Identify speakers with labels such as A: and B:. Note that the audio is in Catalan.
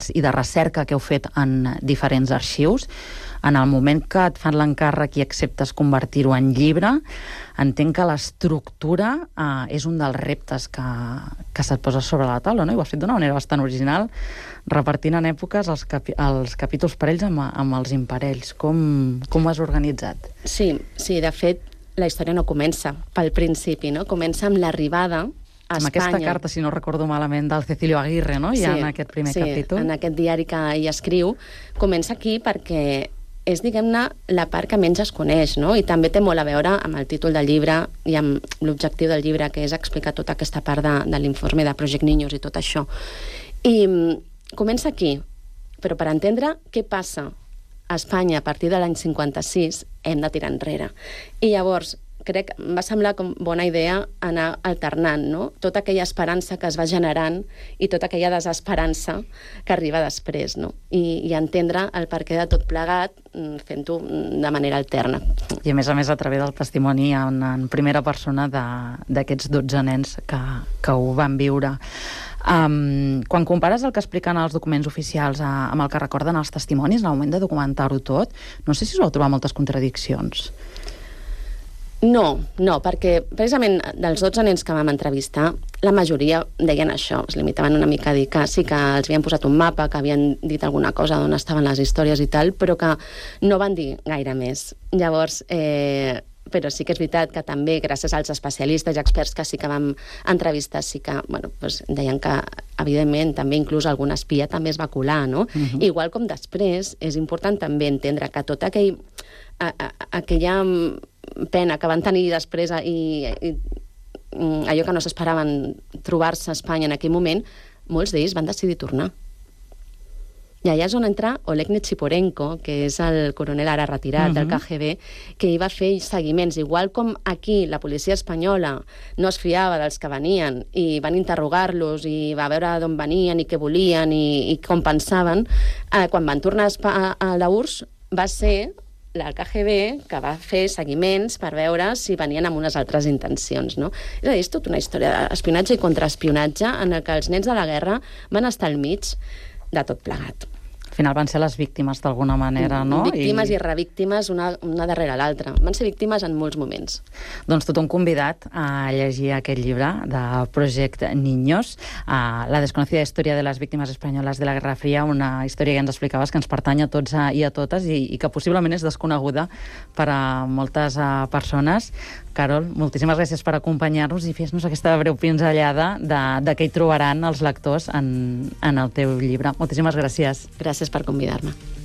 A: d'estudis i de recerca que heu fet en diferents arxius. En el moment que et fan l'encàrrec i acceptes convertir-ho en llibre, entenc que l'estructura és un dels reptes que se't posa sobre la taula, no? I ho has fet d'una manera bastant original, repartint en èpoques els capítols parells amb els imparells. Com ho has organitzat?
B: Sí, de fet, la història no comença pel principi, no? Comença amb l'arribada a Espanya.
A: Amb aquesta carta, si no recordo malament, del Cecilio Aguirre, no? Ja en aquest primer capítol.
B: Sí, en aquest diari que ell escriu. Comença aquí perquè és, diguem-ne, la part que menys es coneix, no? I també té molt a veure amb el títol del llibre i amb l'objectiu del llibre, que és explicar tota aquesta part de l'informe de Project Niños i tot això. I comença aquí, però per entendre què passa a Espanya a partir de l'any 56 hem de tirar enrere. I llavors, crec que em va semblar com bona idea anar alternant, no? Tota aquella esperança que es va generant i tota aquella desesperança que arriba després, no? I entendre el perquè de tot plegat fent-ho de manera alterna.
A: I a més a través del testimoni en primera persona d'aquests 12 nens que ho van viure. Quan compares el que expliquen els documents oficials amb el que recorden els testimonis, en el moment de documentar-ho tot, no sé si us vau trobar moltes contradiccions.
B: No, perquè precisament dels 12 nens que vam entrevistar, la majoria deien això, es limitaven una mica a dir que sí que els havien posat un mapa, que havien dit alguna cosa d'on estaven les històries i tal, però que no van dir gaire més. Llavors, però sí que és veritat que també, gràcies als especialistes i experts que sí que vam entrevistar, sí que, deien que, evidentment, també inclús algun espia també es va colar, no? Igual com després, és important també entendre que tota aquella pena que van tenir després i allò que no s'esperaven trobar-se a Espanya en aquell moment, molts d'ells van decidir tornar. I allà és on entra Oleg Nechiporenko, que és el coronel ara retirat del KGB, que hi va fer seguiments. Igual com aquí la policia espanyola no es fiava dels que venien i van interrogar-los i va veure d'on venien i què volien i com pensaven, quan van tornar a la URSS va ser el KGB que va fer seguiments per veure si venien amb unes altres intencions, no? És a dir, és tota una història d'espionatge i contraespionatge en el que els nens de la guerra van estar al mig de tot plegat.
A: Al final van ser les víctimes d'alguna manera, no?
B: Víctimes i revíctimes una darrere l'altra. Van ser víctimes en molts moments.
A: Doncs tothom convidat a llegir aquest llibre de Project Niños, La desconocida història de les víctimes espanyoles de la Guerra Fria, una història que ens explicaves que ens pertany a tots i a totes i que possiblement és desconeguda per a moltes persones. Carol, moltíssimes gràcies per acompanyar-nos i fer-nos aquesta breu pinzellada de què hi trobaran els lectors en el teu llibre. Moltíssimes gràcies.
B: Gràcies per convidar-me.